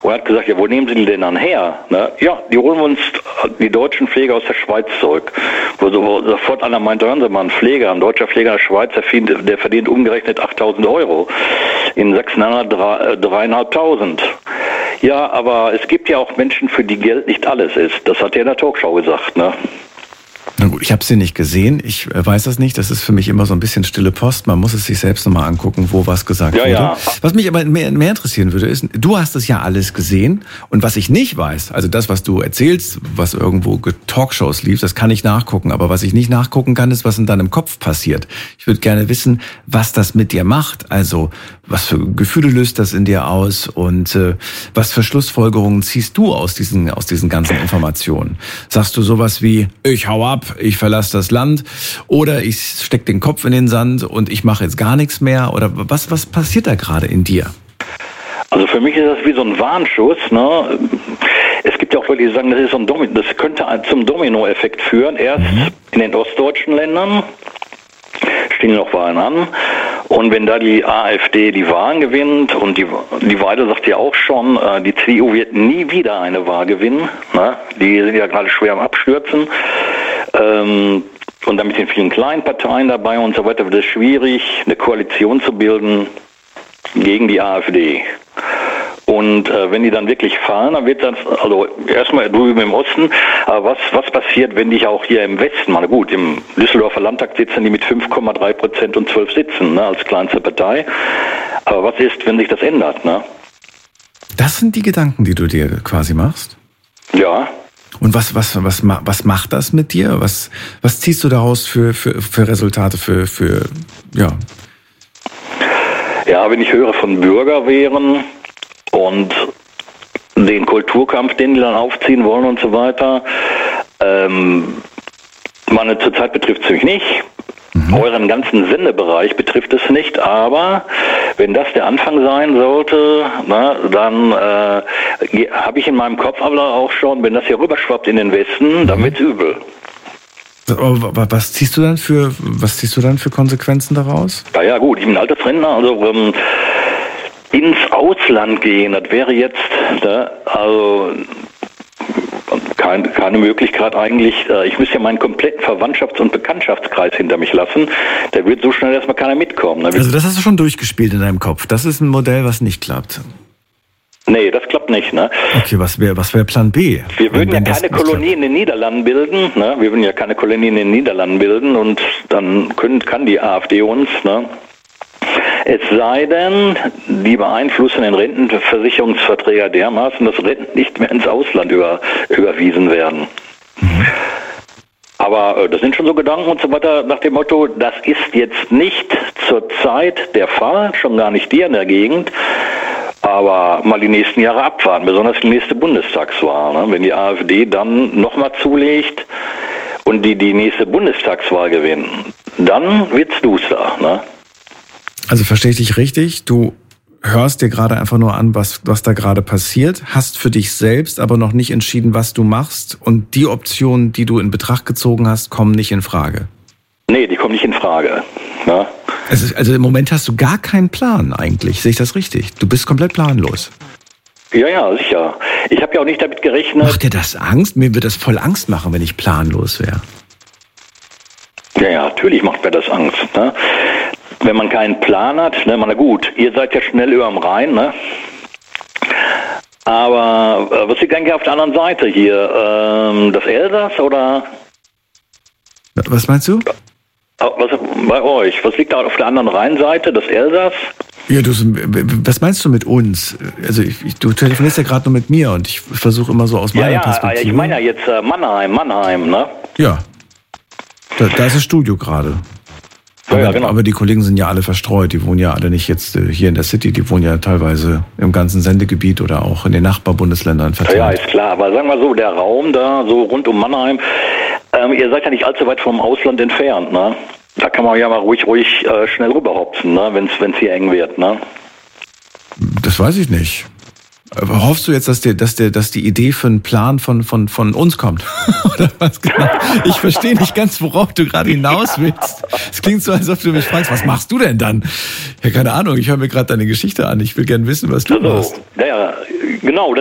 Und er hat gesagt, ja, wo nehmen Sie die denn dann her? Ne? Ja, die holen wir uns die deutschen Pfleger aus der Schweiz zurück. Wo sofort einer meinte, hören Sie mal, ein deutscher Pfleger in der Schweiz, der verdient umgerechnet 8.000 €. In Sachsen-Anhalt 3.500. Ja, aber es gibt ja auch Menschen, für die Geld nicht alles ist. Das hat er in der Talkshow gesagt, ne? Na gut, ich habe sie nicht gesehen. Ich weiß das nicht. Das ist für mich immer so ein bisschen stille Post. Man muss es sich selbst nochmal angucken, wo was gesagt wurde. Ja. Was mich aber mehr interessieren würde, ist, du hast es ja alles gesehen. Und was ich nicht weiß, also das, was du erzählst, was irgendwo Talkshows lief, das kann ich nachgucken. Aber was ich nicht nachgucken kann, ist, was in deinem Kopf passiert. Ich würde gerne wissen, was das mit dir macht. Also, was für Gefühle löst das in dir aus? Und was für Schlussfolgerungen ziehst du aus diesen ganzen Informationen? Sagst du sowas wie, ich hau ab, ich verlasse das Land, oder ich steck den Kopf in den Sand und ich mache jetzt gar nichts mehr, oder was passiert da gerade in dir? Also für mich ist das wie so ein Warnschuss, ne? Es gibt ja auch Leute, die sagen, das könnte zum Dominoeffekt führen. Erst in den ostdeutschen Ländern stehen noch Wahlen an. Und wenn da die AfD die Wahlen gewinnt, und die Weidel sagt ja auch schon, die CDU wird nie wieder eine Wahl gewinnen, ne? Die sind ja gerade schwer am Abstürzen. Und dann mit den vielen kleinen Parteien dabei und so weiter wird es schwierig, eine Koalition zu bilden gegen die AfD. Und wenn die dann wirklich fallen, dann wird das, also erstmal drüben im Osten, aber was passiert, wenn die auch hier im Westen, mal gut, im Düsseldorfer Landtag sitzen die mit 5,3% und 12 Sitzen, ne, als kleinste Partei. Aber was ist, wenn sich das ändert, ne? Das sind die Gedanken, die du dir quasi machst? Ja. Und was macht das mit dir? Was ziehst du daraus für Resultate, ja? Ja, wenn ich höre von Bürgerwehren und den Kulturkampf, den die dann aufziehen wollen und so weiter, zurzeit betrifft es mich nicht. Euren ganzen Sendebereich betrifft es nicht, aber wenn das der Anfang sein sollte, na, dann habe ich in meinem Kopf aber auch schon, wenn das hier rüberschwappt in den Westen, dann wird's übel. Was ziehst du dann für Konsequenzen daraus? Ja gut, ich bin ein alter Rentner, also ins Ausland gehen, das wäre jetzt, also keine Möglichkeit eigentlich. Ich müsste ja meinen kompletten Verwandtschafts- und Bekanntschaftskreis hinter mich lassen. Da wird so schnell erstmal keiner mitkommen. Also das hast du schon durchgespielt in deinem Kopf. Das ist ein Modell, was nicht klappt. Nee, das klappt nicht, ne? Okay, was wär Plan B? Wir würden ja keine Kolonie in den Niederlanden bilden, ne? Wir würden ja keine Kolonie in den Niederlanden bilden und dann kann die AfD uns, ne? Es sei denn, die beeinflussen den Rentenversicherungsverträger dermaßen, dass Renten nicht mehr ins Ausland überwiesen werden. Aber das sind schon so Gedanken und so weiter nach dem Motto, das ist jetzt nicht zur Zeit der Fall, schon gar nicht hier in der Gegend, aber mal die nächsten Jahre abwarten, besonders die nächste Bundestagswahl. Ne? Wenn die AfD dann nochmal zulegt und die nächste Bundestagswahl gewinnen, dann wird's duster, ne? Also verstehe ich dich richtig, du hörst dir gerade einfach nur an, was da gerade passiert, hast für dich selbst aber noch nicht entschieden, was du machst, und die Optionen, die du in Betracht gezogen hast, kommen nicht in Frage. Nee, die kommen nicht in Frage. Ne? Also im Moment hast du gar keinen Plan eigentlich, sehe ich das richtig? Du bist komplett planlos. Ja, sicher. Ich habe ja auch nicht damit gerechnet. Macht dir das Angst? Mir würde das voll Angst machen, wenn ich planlos wäre. Ja, natürlich macht mir das Angst, ne? Wenn man keinen Plan hat, ne, na gut, ihr seid ja schnell überm Rhein, ne? Aber was liegt eigentlich auf der anderen Seite hier? Das Elsass oder? Was meinst du? Was bei euch? Was liegt da auf der anderen Rheinseite? Das Elsass? Ja, was meinst du mit uns? Also du telefonierst ja gerade nur mit mir und ich versuche immer so aus meiner Perspektive. Ich meine ja jetzt Mannheim, ne? Ja, da ist das Studio gerade. Ja, genau. Aber die Kollegen sind ja alle verstreut. Die wohnen ja alle nicht jetzt hier in der City. Die wohnen ja teilweise im ganzen Sendegebiet oder auch in den Nachbarbundesländern verteilt. Ja, ist klar. Aber sagen wir so, der Raum da, so rund um Mannheim, ihr seid ja nicht allzu weit vom Ausland entfernt, ne? Da kann man ja mal ruhig schnell rüberhopsen, ne? Wenn's hier eng wird, ne? Das weiß ich nicht. Hoffst du jetzt, dass die Idee für einen Plan von uns kommt? Oder was genau? Ich verstehe nicht ganz, worauf du gerade hinaus willst. Es klingt so, als ob du mich fragst, was machst du denn dann? Ja, keine Ahnung, ich höre mir gerade deine Geschichte an. Ich will gerne wissen, was du machst. Ja, genau.